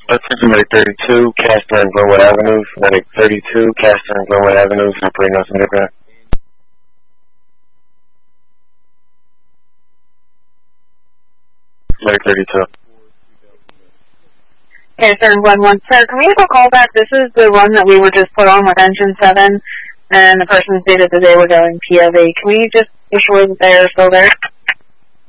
Attention Medic 32, Castor and Glenwood Avenues. Medic 32, Castor and Glenwood Avenues, operating on some aircraft. Medic 32. Castor and Glenwood. Sir, can we have a call back? This is the one that we were just put on with Engine 7, and the person stated that they were going POV. Can we just be sure that they're still there?